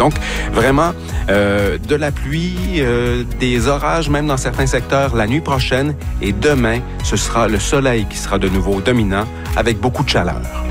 Donc, vraiment, de la pluie, des orages, même dans certains secteurs, la nuit prochaine. Et demain, ce sera le soleil qui sera de nouveau dominant avec beaucoup de chaleur.